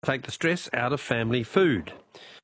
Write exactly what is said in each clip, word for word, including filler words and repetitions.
Take the stress out of family food.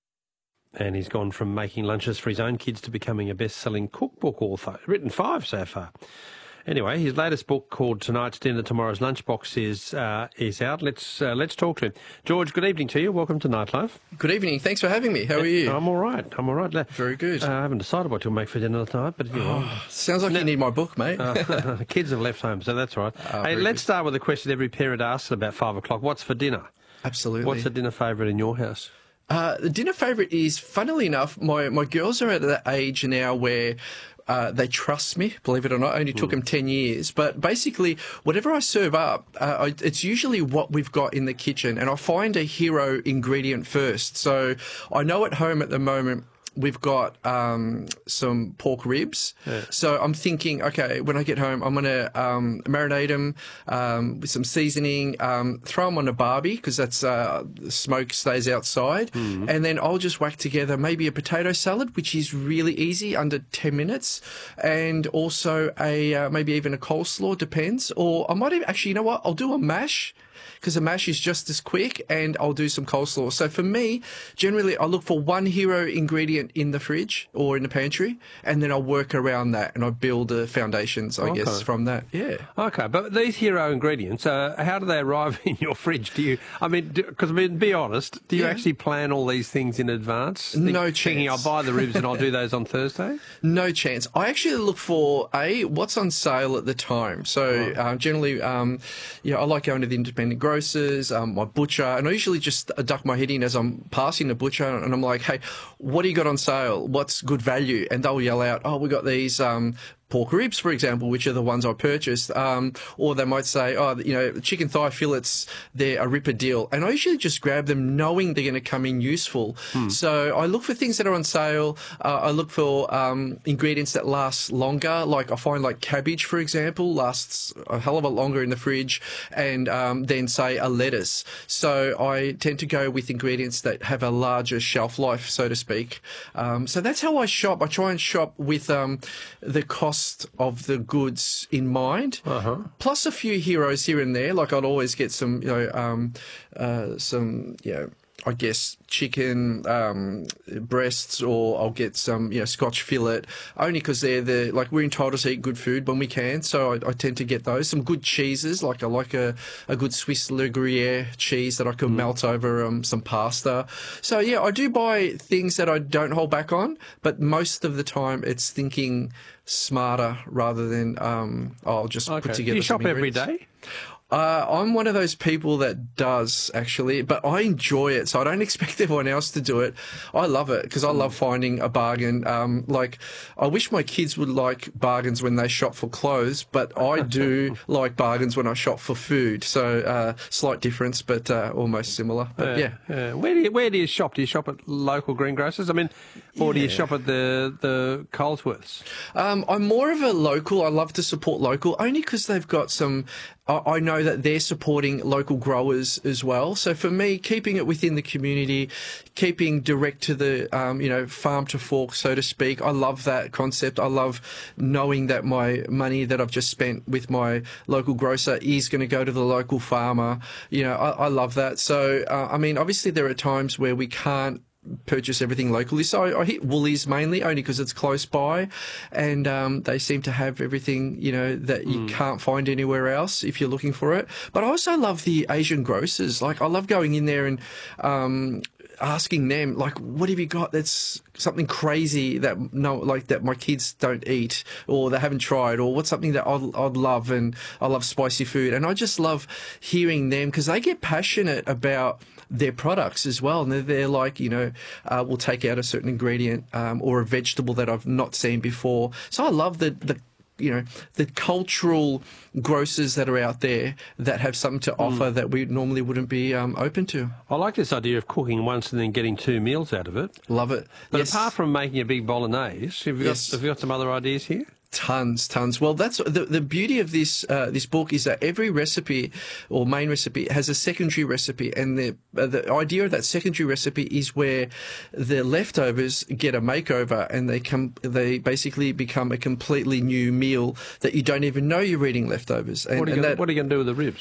And he's gone from making lunches for his own kids to becoming a best-selling cookbook author. Written five so far. Anyway, his latest book called Tonight's Dinner, Tomorrow's Lunchbox is uh, is out. Let's uh, let's talk to him. George, good evening to you. Welcome to Nightlife. Good evening. Thanks for having me. How are you? I'm all right. I'm all right. Very good. Uh, I haven't decided what to make for dinner tonight, but you know. Oh, sounds like now, you need my book, mate. uh, kids have left home, so that's all right. Oh, hey, let's good. start with a question every parent asks at about five o'clock. What's for dinner? Absolutely. What's the dinner favourite in your house? Uh, the dinner favourite is, funnily enough, my, my girls are at that age now where uh, they trust me, believe it or not. It only took mm. them ten years. But basically, whatever I serve up, uh, I, it's usually what we've got in the kitchen. And I find a hero ingredient first. So I know at home at the moment, we've got um, some pork ribs. Yeah. So I'm thinking, okay, when I get home, I'm going to um, marinate them um, with some seasoning, um, throw them on a barbie because that's uh, the smoke stays outside. Mm. And then I'll just whack together maybe a potato salad, which is really easy, under ten minutes. And also a uh, maybe even a coleslaw, depends. Or I might even, actually, you know what? I'll do a mash, because a mash is just as quick, and I'll do some coleslaw. So for me, generally, I look for one hero ingredient in the fridge or in the pantry, and then I'll work around that, and I build the foundations, I okay. guess, from that. Yeah. Okay, but these hero ingredients, uh, how do they arrive in your fridge? Do you, I mean, because I mean, be honest, do you yeah. actually plan all these things in advance? Think, no chance. Thinking I'll buy the ribs and I'll do those on Thursday? No chance. I actually look for, A, what's on sale at the time. So oh. uh, generally, um, you know, I like going to the independent grocers, um, my butcher, and I usually just duck my head in as I'm passing the butcher, and I'm like, hey, what do you got on sale? What's good value? And they'll yell out, oh, we got these um, pork ribs, for example, which are the ones I purchased. Um, or they might say, oh, you know, chicken thigh fillets, they're a ripper deal. And I usually just grab them knowing they're going to come in useful. Hmm. So I look for things that are on sale. Uh, I look for um, ingredients that last longer. Like I find like cabbage, for example, lasts a hell of a lot longer in the fridge, and um, then say a lettuce. So I tend to go with ingredients that have a larger shelf life, so to speak. Um, so that's how I shop. I try and shop with um, the cost of the goods in mind, uh-huh. plus a few heroes here and there. Like I'd always get some, you know, um, uh, some, you know, I guess chicken um, breasts, or I'll get some, you know, Scotch fillet, only because they're the, like, we're entitled to eat good food when we can, so I, I tend to get those. Some good cheeses, like I like a, a good Swiss Le Gruyere cheese that I can mm. melt over um, some pasta. So yeah, I do buy things that I don't hold back on, but most of the time it's thinking smarter rather than um, oh, I'll just okay. put together. Do you shop some every day? Uh, I'm one of those people that does, actually, but I enjoy it, so I don't expect everyone else to do it. I love it because I love finding a bargain. Um, like, I wish my kids would like bargains when they shop for clothes, but I do like bargains when I shop for food. So, uh, slight difference, but uh, almost similar. But, uh, yeah. Uh, where do you where do you shop? Do you shop at local greengrocers? I mean, or yeah. do you shop at the the Colesworths? Um, I'm more of a local. I love to support local, only because they've got some. I know that they're supporting local growers as well. So for me, keeping it within the community, keeping direct to the, um, you know, farm to fork, so to speak. I love that concept. I love knowing that my money that I've just spent with my local grocer is going to go to the local farmer. You know, I, I love that. So, uh, I mean, obviously there are times where we can't purchase everything locally, so I, I hit Woolies mainly only because it's close by, and um, they seem to have everything, you know, that you mm. can't find anywhere else if you're looking for it. But I also love the Asian grocers. Like, I love going in there and um, asking them, like, what have you got that's something crazy that no, like that my kids don't eat or they haven't tried, or what's something that I'd, I'd love, and I love spicy food, and I just love hearing them because they get passionate about their products as well, and they're, they're like, you know, uh, we'll take out a certain ingredient um, or a vegetable that I've not seen before. So I love the the you know, the cultural grocers that are out there that have something to offer mm. that we normally wouldn't be um, open to. I like this idea of cooking once and then getting two meals out of it. Love it. But yes. apart from making a big bolognese, have you, yes. got, have you got some other ideas here? Tons, tons. Well, that's the the beauty of this uh, this book is that every recipe or main recipe has a secondary recipe, and the uh, the idea of that secondary recipe is where the leftovers get a makeover, and they come they basically become a completely new meal that you don't even know you're eating leftovers. And, what are you and gonna, that, what are you going to do with the ribs?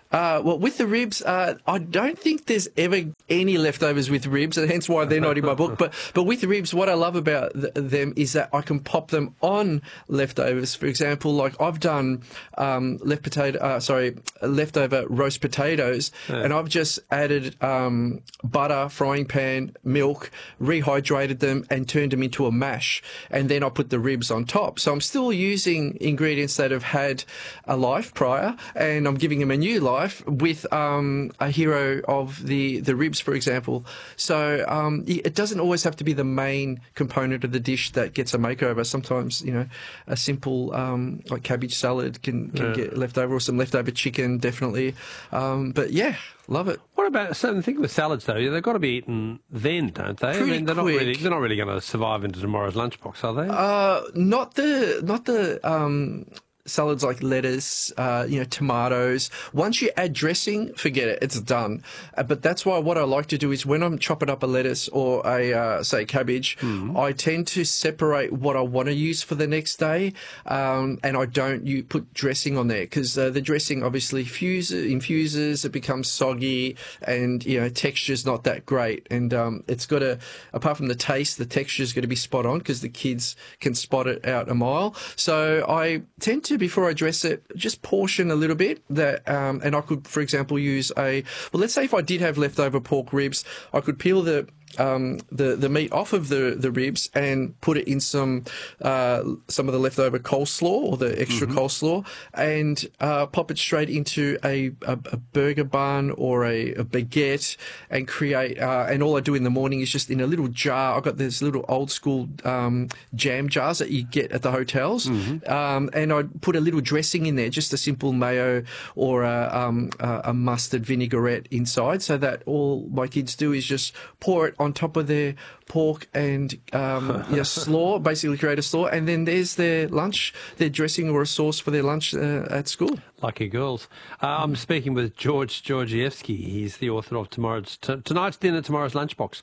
Uh, well, with the ribs, uh, I don't think there's ever any leftovers with ribs, and hence why they're not in my book. But but with the ribs, what I love about th- them is that I can pop them on leftovers. For example, like I've done um, left potato, uh, sorry, leftover roast potatoes, yeah. and I've just added um, butter, frying pan, milk, rehydrated them, and turned them into a mash, and then I put the ribs on top. So I'm still using ingredients that have had a life prior, and I'm giving them a new life. With um, a hero of the, the ribs, for example. So um, it doesn't always have to be the main component of the dish that gets a makeover. Sometimes, you know, a simple um, like cabbage salad can, can yeah. get left over, or some leftover chicken, definitely. Um, but yeah, love it. What about certain things with salads, though? They've got to be eaten then, don't they? Pretty I mean, they're quick. not really they're not really going to survive into tomorrow's lunchbox, are they? Uh, not the not the. Um, salads like lettuce, uh, you know, tomatoes. Once you add dressing, forget it, it's done. Uh, but that's why what I like to do is when I'm chopping up a lettuce or a, uh, say, cabbage, mm. I tend to separate what I want to use for the next day, um, and I don't you put dressing on there because uh, the dressing obviously fuses, infuses, it becomes soggy, and, you know, texture's not that great. And um, it's got to, apart from the taste, the texture's going to be spot on because the kids can spot it out a mile. So I tend to, before I dress it, just portion a little bit that, um, and I could, for example, use a, well, let's say if I did have leftover pork ribs, I could peel the, um, the, the meat off of the, the ribs and put it in some, uh, some of the leftover coleslaw or the extra mm-hmm. coleslaw and, uh, pop it straight into a, a, a burger bun or a, a baguette and create, uh, and all I do in the morning is just in a little jar. I've got this little old school, um, jam jars that you get at the hotels. Mm-hmm. Um, and I put a little dressing in there, just a simple mayo or a, um, a, a mustard vinaigrette inside, so that all my kids do is just pour it on top of their pork and um, yeah, slaw, basically create a slaw, and then there's their lunch, their dressing or a sauce for their lunch uh, at school. Lucky girls. Uh, I'm speaking with George Georgievsky. He's the author of tomorrow's t- tonight's dinner, tomorrow's lunchbox.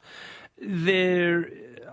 There.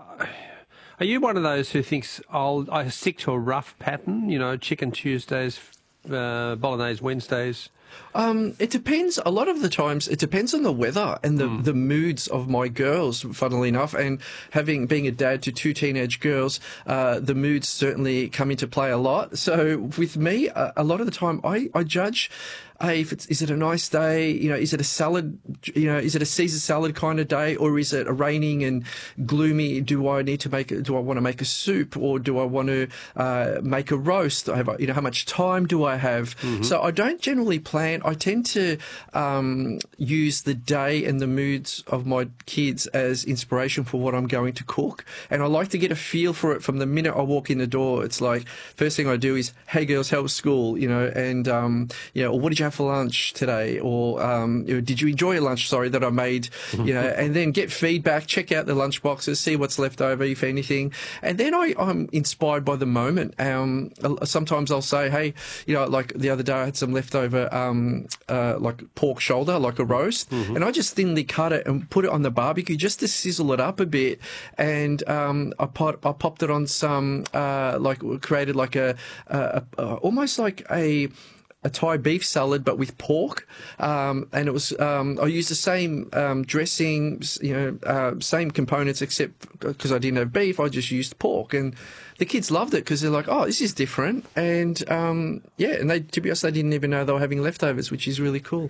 Are you one of those who thinks I'll I stick to a rough pattern? You know, chicken Tuesdays, uh, bolognese Wednesdays. Um, it depends. A lot of the times, it depends on the weather and the, mm. the moods of my girls, funnily enough. And having being a dad to two teenage girls, uh, the moods certainly come into play a lot. So with me, a, a lot of the time, I, I judge. Hey, if it's, is it a nice day? You know, is it a salad? You know, is it a Caesar salad kind of day, or is it a raining and gloomy? Do I need to make? A, do I want to make a soup, or do I want to uh, make a roast? I have, you know, how much time do I have? Mm-hmm. So I don't generally plan. I tend to um, use the day and the moods of my kids as inspiration for what I'm going to cook, and I like to get a feel for it from the minute I walk in the door. It's like first thing I do is, "Hey girls, how was school?" You know, and um, you know, or what did you have for lunch today, or um, you know, did you enjoy your lunch? Sorry that I made, you know, and then get feedback, check out the lunch boxes, see what's left over, if anything, and then I, I'm inspired by the moment. Um, sometimes I'll say, hey, you know, like the other day I had some leftover, um, uh, like pork shoulder, like a roast, mm-hmm. and I just thinly cut it and put it on the barbecue just to sizzle it up a bit, and um, I, pot, I popped it on some, uh, like created like a, a, a almost like a a Thai beef salad, but with pork. Um, and it was, um, I used the same, um, dressing, you know, uh, same components, except because I didn't have beef, I just used pork. And the kids loved it because they're like, oh, this is different. And, um, yeah, and they, to be honest, they didn't even know they were having leftovers, which is really cool.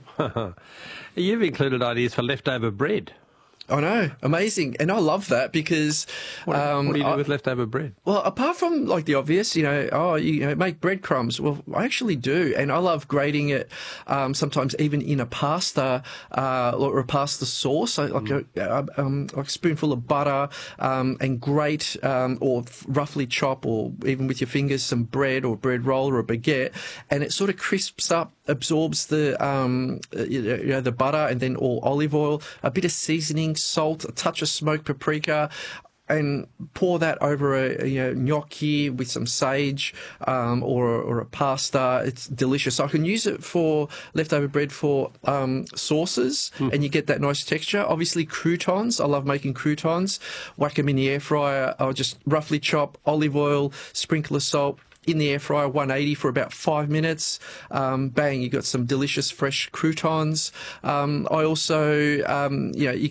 You've included ideas for leftover bread. I know, amazing, and I love that because what, um, what do you do I, with leftover bread? Well, apart from like the obvious, you know, oh, you know, make breadcrumbs. Well, I actually do, and I love grating it. Um, sometimes even in a pasta uh, or a pasta sauce, like, mm. a, um, like a spoonful of butter, um, and grate um, or roughly chop, or even with your fingers, some bread or bread roll or a baguette, and it sort of crisps up, absorbs the um, you know, the butter, and then all olive oil, a bit of seasoning, salt, a touch of smoked paprika, and pour that over a, you know, gnocchi with some sage, um, or, or a pasta. It's delicious. I can use it for leftover bread for um, sauces, mm. and you get that nice texture. Obviously, croutons. I love making croutons. Whack them in the air fryer. I'll just roughly chop olive oil, sprinkle of salt, in the air fryer, one eighty for about five minutes. Um, bang, you got some delicious fresh croutons. Um, I also, um, you know, you